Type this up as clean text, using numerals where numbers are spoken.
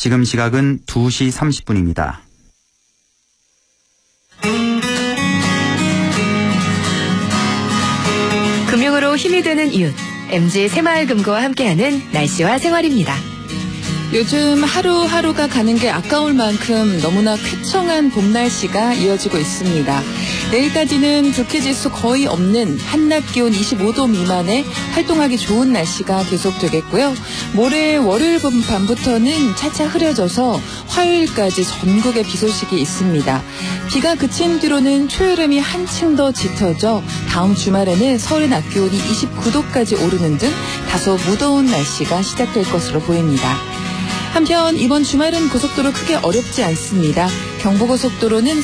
지금 시각은 2시 30분입니다. 금융으로 힘이 되는 이웃, MG 새마을금고와 함께하는 날씨와 생활입니다. 요즘 하루하루가 가는 게 아까울 만큼 너무나 쾌청한 봄 날씨가 이어지고 있습니다. 내일까지는 불쾌지수 거의 없는 한낮 기온 25도 미만의 활동하기 좋은 날씨가 계속되겠고요. 모레 월요일 밤부터는 차차 흐려져서 화요일까지 전국에 비 소식이 있습니다. 비가 그친 뒤로는 초여름이 한층 더 짙어져 다음 주말에는 서울의 낮 기온이 29도까지 오르는 등 다소 무더운 날씨가 시작될 것으로 보입니다. 한편 이번 주말은 고속도로 크게 어렵지 않습니다. 경부고속도로는